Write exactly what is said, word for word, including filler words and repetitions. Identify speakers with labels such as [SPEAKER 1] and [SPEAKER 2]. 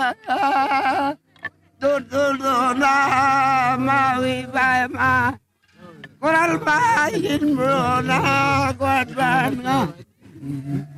[SPEAKER 1] tu tu tu na ma wi ba ma koral ba yin bro na kwat ban nga